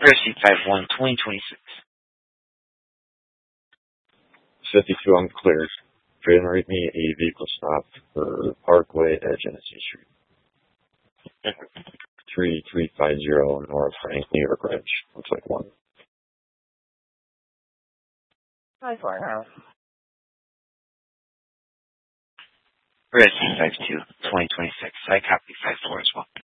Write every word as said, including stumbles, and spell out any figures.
Receipt five one, twenty twenty-six. fifty-two uncleared. Generate me a vehicle stop for Parkway at Genesee Street. three three five zero North Frank, New York Ridge. Looks like one. Hi, Firehouse. Receipt five two, twenty twenty-six. I copy five four as well.